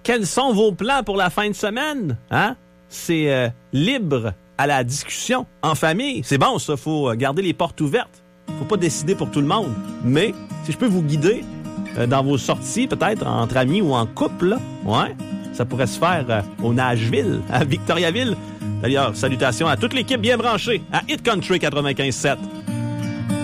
quels sont vos plans pour la fin de semaine? Hein? C'est libre à la discussion en famille. C'est bon, ça. Faut garder les portes ouvertes. Faut pas décider pour tout le monde. Mais si je peux vous guider dans vos sorties, peut-être entre amis ou en couple, là, ouais, ça pourrait se faire au Nashville, à Victoriaville. D'ailleurs, salutations à toute l'équipe bien branchée à Hit Country 95.7.